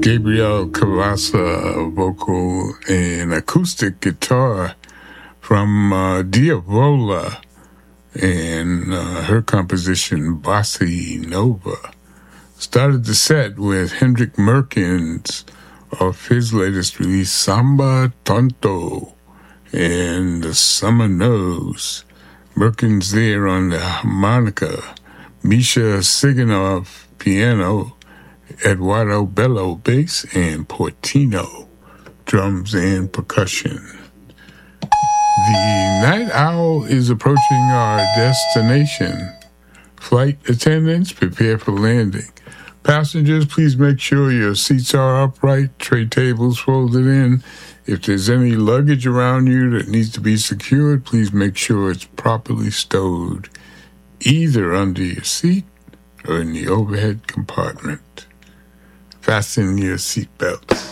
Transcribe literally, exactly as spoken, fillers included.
Gabriel Cavassa, vocal and acoustic guitar from uh, Diavola and uh, her composition Bossa Nova. Started the set with Hendrik Merkins off his latest release Samba Tonto and The Summer Knows. Merkins there on the harmonica, Misha Siganov piano, Eduardo Bello bass, and Portino drums and percussion. The Night Owl is approaching our destination. Flight attendants, prepare for landing. Passengers, please make sure your seats are upright, tray tables folded in. If there's any luggage around you that needs to be secured, please make sure it's properly stowed, either under your seat or in the overhead compartment. Fasten your seatbelts.